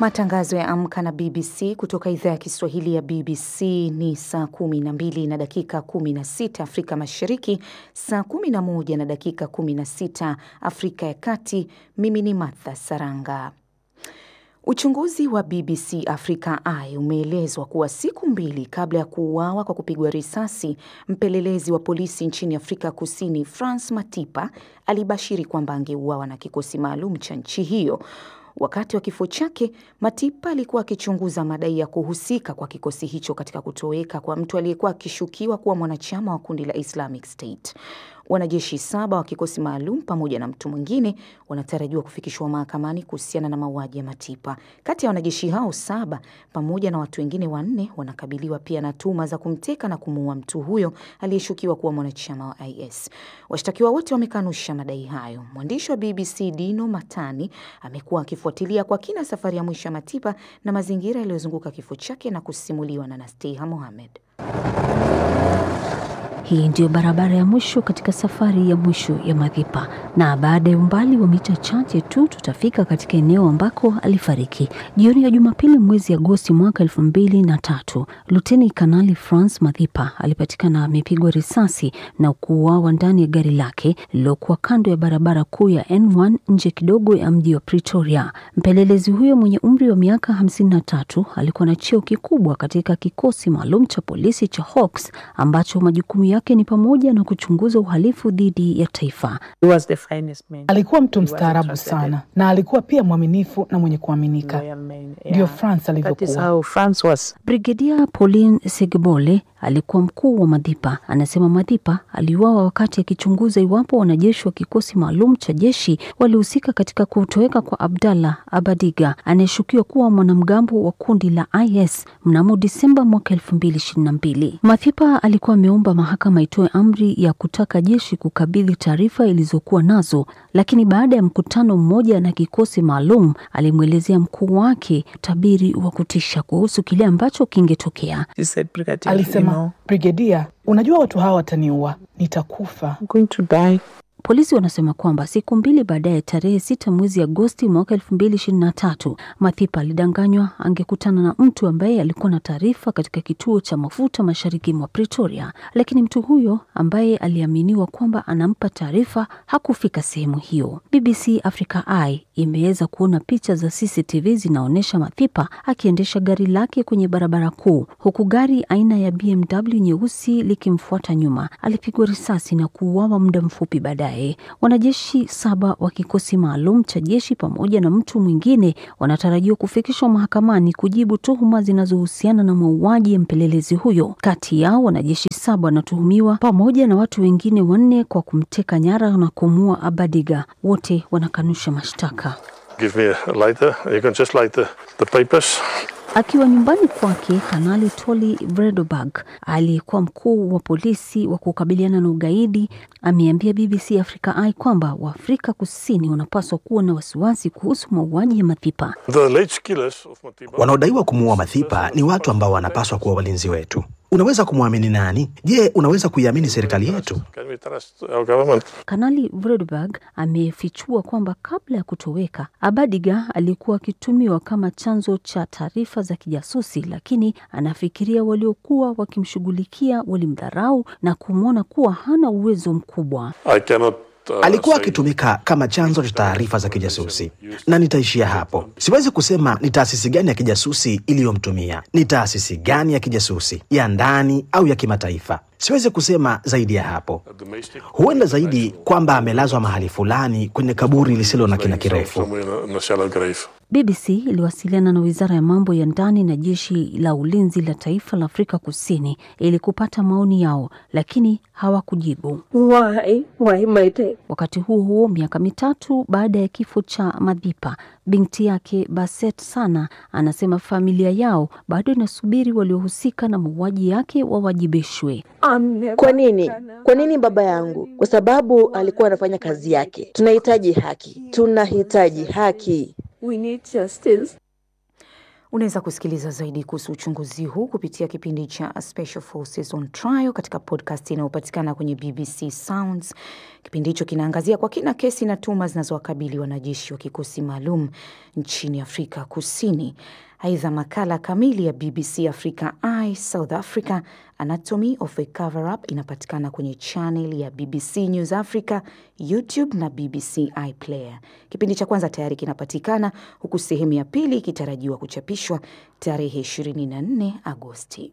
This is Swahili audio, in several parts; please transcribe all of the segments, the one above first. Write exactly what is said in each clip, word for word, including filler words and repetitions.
Matangazo ya Amka na B B C kutoka idhaa ya Kiswahili ya B B C ni saa kumi na mbili na dakika kumi na sita Afrika Mashariki, saa kumi na moja na dakika kumi na sita Afrika ya Kati. Mimi ni Martha Saranga. Uchunguzi wa B B C Africa Eye umeelezwa kuwa siku mbili kabla ya kuuawa kwa kupigwa risasi, mpelelezi wa polisi nchini Afrika Kusini Frans Matipa alibashiri kwamba angeuawa na kikosi maalum cha nchi hiyo. Wakati wa kifo chake, Matipa alikuwa akichunguza madai ya kuhusika kwa kikosi hicho katika kutoweka kwa mtu aliyekuwa akishukiwa kuwa mwanachama wa kundi la Islamic State. Wanajeshi saba wa kikosi maalum pamoja na mtu mwingine wanatarajiwa kufikishwa mahakamani kuhusiana na mauaji ya Matipa. Kati ya wanajeshi hao saba pamoja na watu wengine wanne wanakabiliwa pia na tuhuma za kumteka na kumuua mtu huyo aliyeshukiwa kuwa mwanachama wa I S. Washtakiwa wote wamekanusha madai hayo. Mwandishi wa B B C Dino Matani amekuwa akifuatilia kwa kina safari ya mwisho ya Matipa na mazingira yaliyozunguka kifo chake na kusimuliwa na Nasteha Mohamed. Hii ndio barabara ya mwisho katika safari ya mwisho ya Matipa, na baada ya umbali wa mita chache tu tutafika katika eneo ambako alifariki. Jioni ya Jumapili mwezi Agosti mwaka elfu mbili na tatu, Luteni Kanali Frans Matipa alipatikana amepigwa risasi na kuuawa ndani ya gari lake lililokuwa kando ya barabara kuu ya N moja nje kidogo ya mji wa Pretoria. Mpelelezi huyo mwenye umri wa miaka hamsini na tatu alikuwa na cheo kikubwa katika kikosi maalum cha polisi cha Hawks ambacho majukumu yake ni pamoja na kuchunguza uhalifu dhidi ya taifa. Alikuwa mtu mstaarabu sana na alikuwa pia mwaminifu na mwenye kuaminika. Ndio Frans alivyokuwa. Brigedia Pauline Segbole alikuwa mkuu wa Matipa. Anasema Matipa aliuawa wakati akichunguza iwapo wanajeshi wa kikosi maalum cha jeshi walihusika katika kutoweka kwa Abdallah Abadiga anayeshukiwa kuwa mwanamgambo wa kundi la I S mnamo Disemba mwaka elfu mbili ishirini na mbili. Matipa alikuwa ameomba mahakama itoe amri ya kutaka jeshi kukabidhi taarifa ilizokuwa nazo, lakini baada ya mkutano mmoja na kikosi maalum alimwelezea mkuu wake tabiri wa kutisha kuhusu kile ambacho kingetokea. Alisema, Brigedia, unajua watu hawa wataniua, nitakufa. I'm going to die. Polisi wanasema kwamba siku mbili baadaye tarehe sita mwezi Agosti mwaka elfu mbili ishirini na tatu, Matipa alidanganywa angekutana na mtu ambaye alikuwa na taarifa katika kituo cha mafuta mashariki mwa Pretoria, lakini mtu huyo ambaye aliaminiwa kwamba anampa taarifa hakufika sehemu hiyo. B B C Africa Eye imeweza kuona picha za C C T V zinaonyesha Matipa akiendesha gari lake kwenye barabara kuu, huku gari aina ya B M W nyeusi likimfuata nyuma. Alipigwa risasi na kuuawa muda mfupi baadaye. Wanajeshi saba wa kikosi maalum cha jeshi pamoja na mtu mwingine wanatarajiwa kufikishwa mahakamani kujibu tuhuma zinazohusiana na mauaji ya mpelelezi huyo. Kati yao wanajeshi saba wanatuhumiwa pamoja na watu wengine wanne kwa kumteka nyara na kumuua Abadiga. Wote wanakanusha mashtaka. Give me a lighter. You can just light the, the papers. Akiwa nyumbani kwake, Kanali Toli Vredenburg aliyekuwa mkuu wa polisi wa kukabiliana na ugaidi ameambia B B C Africa Eye kwamba Waafrika Kusini wanapaswa kuwa na wasiwasi kuhusu mauaji ya Matipa. Wanaodaiwa kumuua Matipa ni watu ambao wanapaswa kuwa walinzi wetu. Unaweza kumwamini nani? Je, unaweza kuiamini serikali yetu? Kanali Vredenburg amefichua kwamba kabla ya kutoweka, Abadiga alikuwa akitumiwa kama chanzo cha taarifa za kijasusi, lakini anafikiria waliokuwa wakimshughulikia walimdharau na kumwona kuwa hana uwezo mkubwa. I cannot Alikuwa akitumika kama chanzo cha taarifa za kijasusi, na nitaishia hapo. Siwezi kusema ni taasisi gani ya kijasusi iliyomtumia. Ni taasisi gani ya kijasusi, ya ndani au ya kimataifa? Siwezi kusema zaidi ya hapo. Huenda zaidi kwamba amelazwa mahali fulani kwenye kaburi lisilo na kina kirefu. B B C iliwasiliana na Wizara ya Mambo ya Ndani na Jeshi la Ulinzi la Taifa la Afrika Kusini ili kupata maoni yao, lakini hawakujibu. Why? Why Maite? Wakati huo huo, miaka mitatu baada ya kifo cha Matipa, binti yake Baset Sana anasema familia yao bado inasubiri waliohusika na mauaji yake wawajibishwe. Kwa nini? Kwa nini baba yangu? Kwa sababu alikuwa anafanya kazi yake. Tunahitaji haki. Tunahitaji haki. We need justice. Unaweza kusikiliza zaidi kuhusu uchunguzi huu kupitia kipindi cha Special Forces on Trial katika podcast inayopatikana kwenye B B C Sounds. Kipindi hicho kinaangazia kwa kina kesi na tuhuma zinazowakabili wanajeshi wa kikosi maalum nchini Afrika Kusini. Aidha, makala kamili ya B B C Africa Eye South Africa Anatomy of a Cover-up inapatikana kwenye channel ya B B C News Africa, YouTube na B B C iPlayer. Kipindi cha kwanza tayari kinapatikana, huku sehemu ya pili ikitarajiwa kuchapishwa tarehe ishirini na nne Agosti.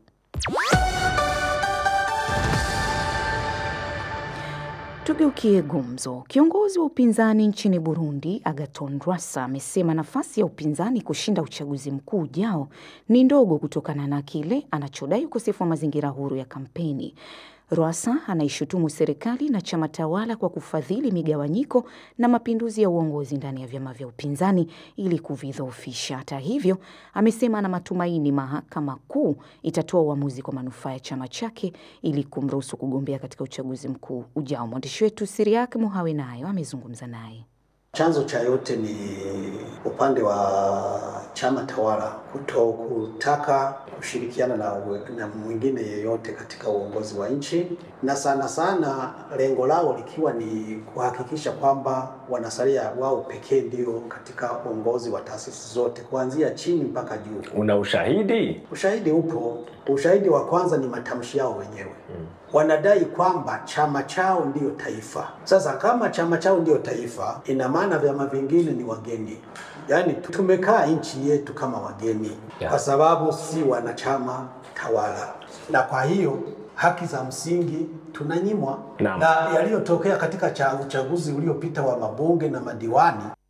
Tugeukie gumzo. Kiongozi wa upinzani nchini Burundi, Agathon Rwasa, amesema nafasi ya upinzani kushinda uchaguzi mkuu ujao ni ndogo kutokana na kile anachodai ukosefu wa mazingira huru ya kampeni. Rwasa anaishutumu serikali na chama tawala kwa kufadhili migawanyiko na mapinduzi ya uongozi ndani ya vyama vya upinzani ili kuvidhoofisha. Hata hivyo, amesema ana matumaini mahakama kuu itatoa uamuzi kwa manufaa ya chama chake ili kumruhusu kugombea katika uchaguzi mkuu ujao. Mwandishi wetu Siriak Muhawe nayo amezungumza naye. Chanzo cha yote ni upande wa chama tawala kutokutaka kushirikiana na, na mwingine yeyote katika uongozi wa nchi, na sana sana lengo lao likiwa ni kuhakikisha kwamba wanasalia wao pekee ndio katika uongozi wa taasisi zote kuanzia chini mpaka juu. Una ushahidi? Ushahidi upo. Ushahidi wa kwanza ni matamshi yao wenyewe. Hmm. Wanadai kwamba chama chao ndio taifa. Sasa kama chama chao ndio taifa, ina maana vyama vingine ni wageni. Yaani tumekaa nchi yetu kama wageni, yeah, kwa sababu si wanachama tawala. Na kwa hiyo haki za msingi tunanyimwa. Na, na yaliyotokea katika cha uchaguzi uliopita wa mabunge na madiwani